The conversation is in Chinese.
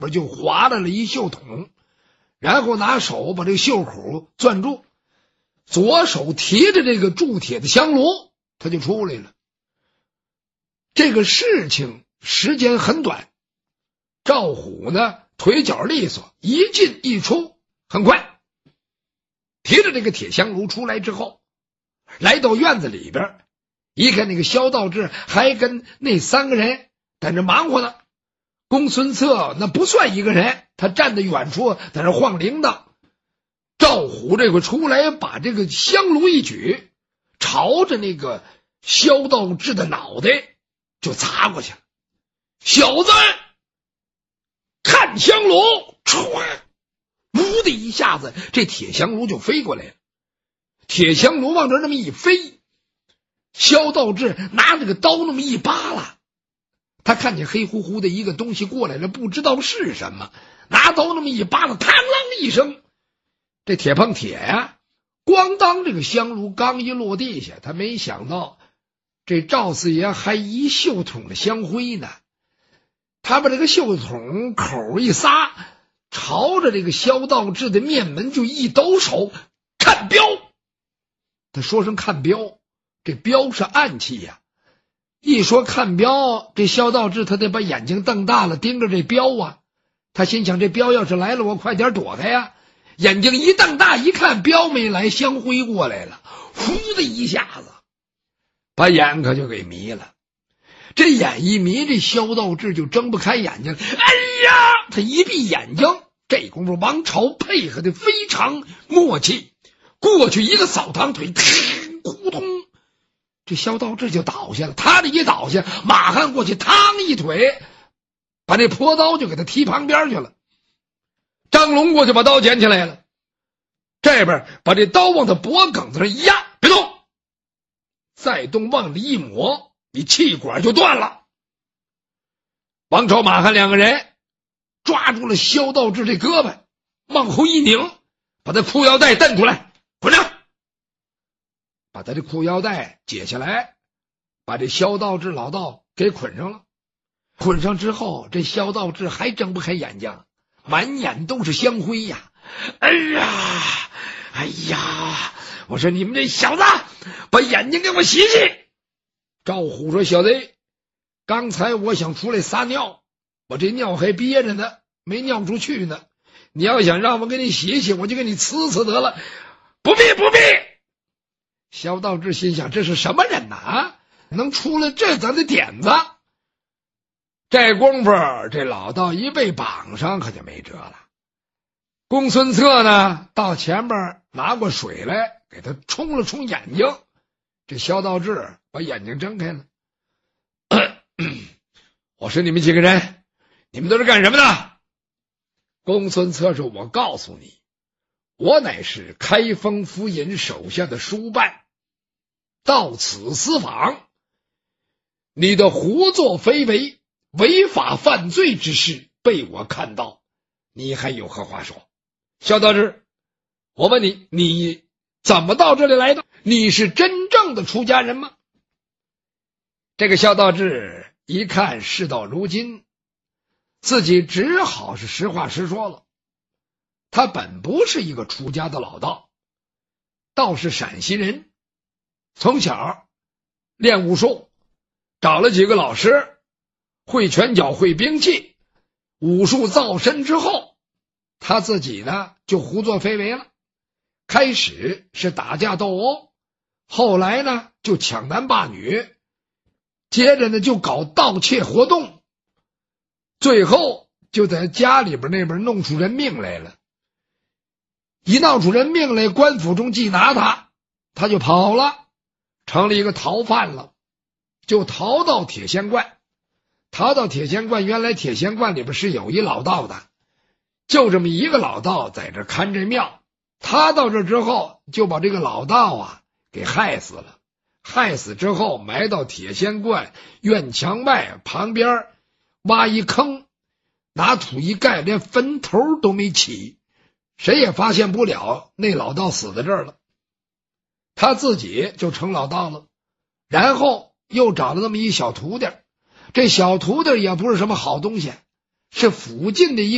不是就划来了一袖筒，然后拿手把这个袖口攥住，左手提着这个铸铁的香炉，他就出来了。这个事情时间很短，赵虎呢腿脚利索，一进一出很快，提着这个铁香炉出来之后，来到院子里边，一看那个萧道志还跟那3个人在那忙活呢。公孙策那不算一个人，他站在远处在那晃铃铛。赵虎这回出来，把这个香炉一举，朝着那个萧道志的脑袋就砸过去了。小子，看香炉！唰，呜的一下子，这铁香炉就飞过来了。铁香炉往这那么一飞，萧道志拿这个刀那么一扒拉，他看见黑乎乎的一个东西过来了，不知道是什么，拿刀那么一扒拉，嘡啷一声，这铁碰铁呀，咣当，这个香炉刚一落地下，他没想到这赵四爷还一袖筒的香灰呢，他把这个袖筒口一撒，朝着这个萧道志的面门就一抖手，看镖。他说声看镖，这镖是暗器呀。一说看镖，这萧道志他得把眼睛瞪大了，盯着这镖啊。他心想，这镖要是来了，我快点躲开呀。眼睛一瞪大，一看镖没来，香灰过来了，呼的一下子把眼可就给迷了。这眼一迷，这萧道志就睁不开眼睛。哎呀，他一闭眼睛，这功夫王朝配合的非常默契，过去一个扫堂腿，扑通，这萧道志就倒下了。他这一倒下，马汉过去嘡一腿，把那破刀就给他踢旁边去了。张龙过去把刀捡起来了，这边把这刀往他脖梗子上一压，别动，再动往里一抹，你气管就断了。王朝马汉2个人抓住了萧道志这胳膊，往后一拧，把他裤腰带蹬出来，滚上，把他这裤腰带解下来，把这萧道志老道给捆上了。捆上之后，这萧道志还睁不开眼睛，满眼都是香灰呀。哎呀，我说你们这小子，把眼睛给我洗洗。赵虎说，小子，刚才我想出来撒尿，我这尿还憋着呢，没尿出去呢，你要想让我给你洗洗，我就给你呲得了。不必。萧道志心想，这是什么人呐？能出了这咱的点子。这功夫，这老道一被绑上，可就没辙了。公孙策呢，到前边拿过水来，给他冲了冲眼睛。这萧道志把眼睛睁开了。我说，你们几个人，你们都是干什么的？公孙策说，我告诉你，我乃是开封府尹手下的书办，到此私访，你的胡作非为、违法犯罪之事被我看到，你还有何话说？萧道志，我问你，你怎么到这里来的？你是真正的出家人吗？这个萧道志一看事到如今，自己只好是实话实说了。他本不是一个出家的老道，倒是陕西人，从小练武术，找了几个老师，会拳脚会兵器，武术造身之后，他自己呢就胡作非为了。开始是打架斗殴，后来呢就抢男霸女，接着呢就搞盗窃活动，最后就在家里边那边弄出人命来了。一闹出人命来，官府中缉拿他，他就跑了，成了一个逃犯了，就逃到铁仙观。逃到铁仙观，原来铁仙观里边是有一老道的，就这么一个老道在这看这庙。他到这之后，就把这个老道给害死了。害死之后，埋到铁仙观院墙外旁边，挖一坑，拿土一盖，连坟头都没起，谁也发现不了那老道死在这儿了。他自己就成老道了，然后又找了那么一小徒弟，这小徒弟也不是什么好东西，是附近的一